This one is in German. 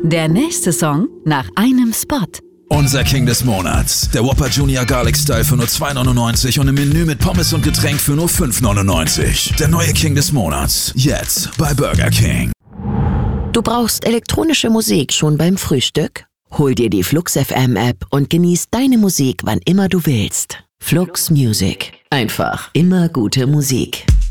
Der nächste Song nach einem Spot. Unser King des Monats. Der Whopper Junior Garlic Style für nur $2,99 und im Menü mit Pommes und Getränk für nur $5,99. Der neue King des Monats. Jetzt bei Burger King. Du brauchst elektronische Musik schon beim Frühstück? Hol dir die Flux FM App und genieß deine Musik, wann immer du willst. Flux Music. Einfach immer gute Musik.